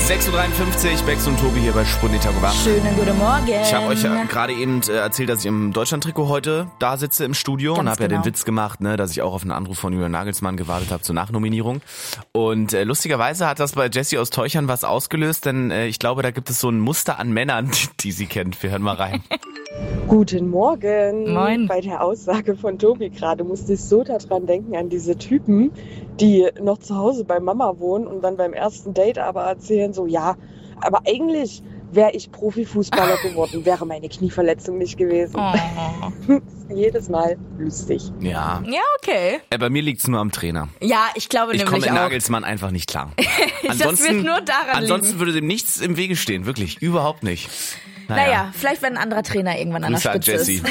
6.53 Uhr, Bex und Tobi hier bei Sputnik Tago Wach. Schönen guten Morgen. Ich habe euch ja gerade eben erzählt, dass ich im Deutschland-Trikot heute da sitze im Studio. Ganz und habe ja genau. den Witz gemacht, ne, dass ich auch auf einen Anruf von Julian Nagelsmann gewartet habe zur Nachnominierung. Und lustigerweise hat das bei Jessie aus Teuchern was ausgelöst, denn ich glaube, da gibt es so ein Muster an Männern, die sie kennt. Wir hören mal rein. Guten Morgen. Moin. Bei der Aussage von Tobi gerade musste ich so daran denken, an diese Typen, die noch zu Hause bei Mama wohnen und dann beim ersten Date aber erzählen so, ja, aber eigentlich wäre ich Profifußballer geworden, wäre meine Knieverletzung nicht gewesen. Oh. Jedes Mal lustig. Ja. Ja, okay. Bei mir liegt's nur am Trainer. Ja, ich glaube Ich komme nämlich mit auch. Nagelsmann einfach nicht klar. Das wird nur daran ansonsten liegen. würde dem nichts im Wege stehen, wirklich, überhaupt nicht. Naja, vielleicht wenn ein anderer Trainer irgendwann an der Grüße an Spitze ist. Jessie.